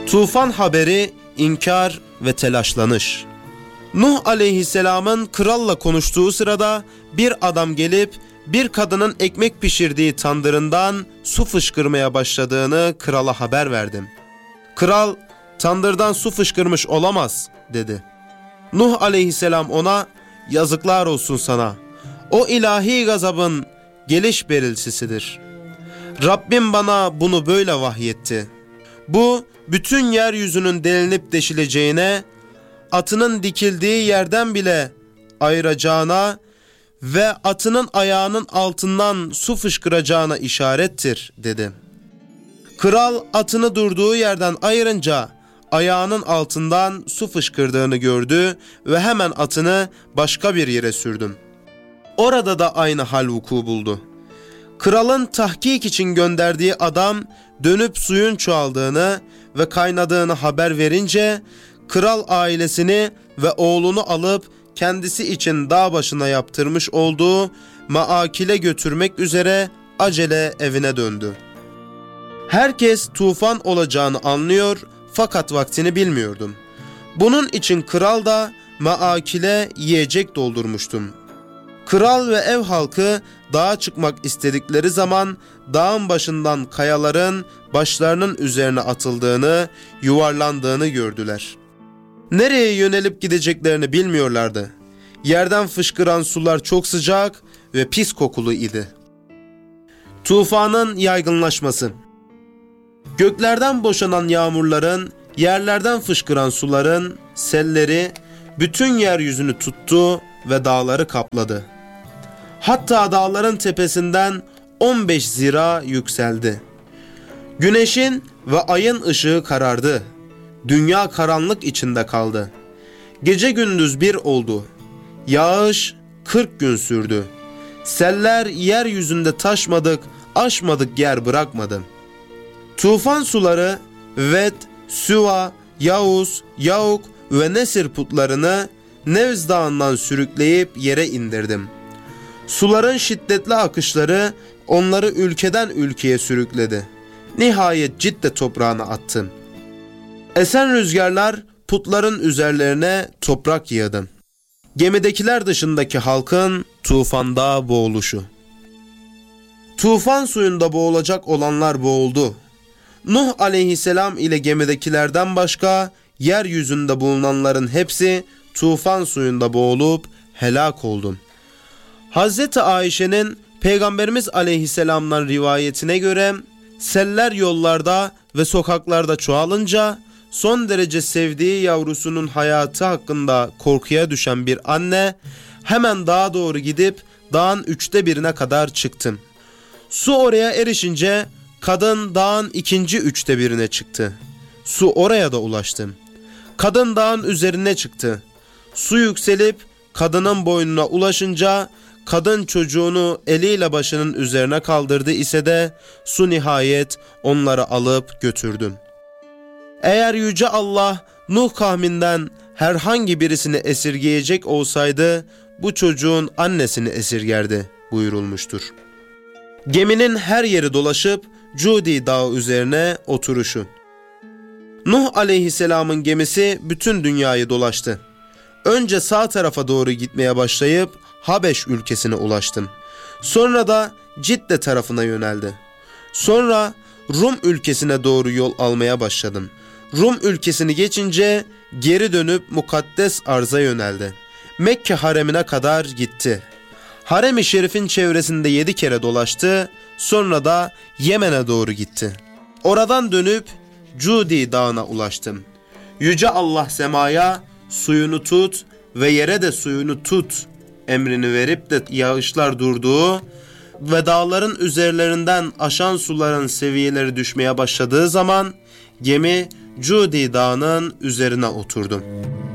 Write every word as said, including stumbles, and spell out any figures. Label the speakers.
Speaker 1: Tufan haberi, inkar ve telaşlanış. Nuh aleyhisselamın kralla konuştuğu sırada bir adam gelip bir kadının ekmek pişirdiği tandırından su fışkırmaya başladığını krala haber verdim. Kral, tandırdan su fışkırmış olamaz dedi. Nuh aleyhisselam ona, yazıklar olsun sana. O ilahi gazabın geliş belirtisidir. Rabbim bana bunu böyle vahyetti. Bu bütün yeryüzünün delinip deşileceğine, atının dikildiği yerden bile ayıracağına ve atının ayağının altından su fışkıracağına işarettir dedi. Kral atını durduğu yerden ayırınca ayağının altından su fışkırdığını gördü ve hemen atını başka bir yere sürdü. Orada da aynı hal vuku buldu. Kralın tahkik için gönderdiği adam dönüp suyun çoğaldığını ve kaynadığını haber verince kral ailesini ve oğlunu alıp kendisi için dağ başına yaptırmış olduğu maakile götürmek üzere acele evine döndü. Herkes tufan olacağını anlıyor fakat vaktini bilmiyordum. Bunun için kral da maakile yiyecek doldurmuştum. Kral ve ev halkı dağa çıkmak istedikleri zaman dağın başından kayaların başlarının üzerine atıldığını, yuvarlandığını gördüler. Nereye yönelip gideceklerini bilmiyorlardı. Yerden fışkıran sular çok sıcak ve pis kokulu idi. Tufanın yaygınlaşması. Göklerden boşanan yağmurların, yerlerden fışkıran suların, selleri bütün yeryüzünü tuttu ve dağları kapladı. Hatta dağların tepesinden on beş zira yükseldi. Güneşin ve ayın ışığı karardı. Dünya karanlık içinde kaldı. Gece gündüz bir oldu. Yağış kırk gün sürdü. Seller yeryüzünde taşmadık, aşmadık yer bırakmadı. Tufan suları Ved, Süva, Yavuz, Yauk ve Nesir putlarını Nevz dağından sürükleyip yere indirdim. Suların şiddetli akışları onları ülkeden ülkeye sürükledi. Nihayet Cidde toprağına attım. Esen rüzgarlar putların üzerlerine toprak yığdı. Gemidekiler dışındaki halkın tufanda boğuluşu. Tufan suyunda boğulacak olanlar boğuldu. Nuh aleyhisselam ile gemidekilerden başka yeryüzünde bulunanların hepsi tufan suyunda boğulup helak oldu. Hazreti Ayşe'nin Peygamberimiz aleyhisselamdan rivayetine göre seller yollarda ve sokaklarda çoğalınca son derece sevdiği yavrusunun hayatı hakkında korkuya düşen bir anne hemen dağa doğru gidip dağın üçte birine kadar çıktı. Su oraya erişince kadın dağın ikinci üçte birine çıktı. Su oraya da ulaştı. Kadın dağın üzerine çıktı. Su yükselip kadının boynuna ulaşınca kadın çocuğunu eliyle başının üzerine kaldırdı ise de su nihayet onları alıp götürdü. Eğer Yüce Allah Nuh kavminden herhangi birisini esirgeyecek olsaydı bu çocuğun annesini esirgerdi buyurulmuştur. Geminin her yeri dolaşıp Cudi dağı üzerine oturuşu. Nuh aleyhisselamın gemisi bütün dünyayı dolaştı. Önce sağ tarafa doğru gitmeye başlayıp Habeş ülkesine ulaştım. Sonra da Cidde tarafına yöneldi. Sonra Rum ülkesine doğru yol almaya başladım. Rum ülkesini geçince geri dönüp mukaddes arza yöneldi. Mekke haremine kadar gitti. Harem-i Şerif'in çevresinde yedi kere dolaştı. Sonra da Yemen'e doğru gitti. Oradan dönüp Cudi dağına ulaştım. Yüce Allah semaya suyunu tut ve yere de suyunu tut emrini verip de yağışlar durduğu ve dağların üzerlerinden aşan suların seviyeleri düşmeye başladığı zaman gemi Cudi dağının üzerine oturdu.